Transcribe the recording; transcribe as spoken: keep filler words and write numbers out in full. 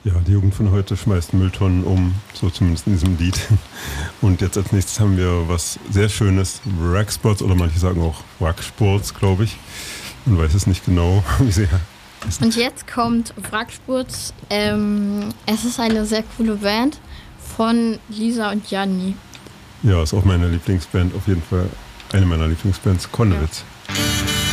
Ja, die Jugend von heute schmeißt Mülltonnen um, so zumindest in diesem Lied. Und jetzt als nächstes haben wir was sehr Schönes, Wracksports oder manche sagen auch Wracksports, glaube ich. Man weiß es nicht genau, wie sie heißen. Und jetzt kommt Wracksports. Ähm, es ist eine sehr coole Band von Lisa und Janni. Ja, ist auch meine Lieblingsband, auf jeden Fall eine meiner Lieblingsbands, Konnewitz. Ja.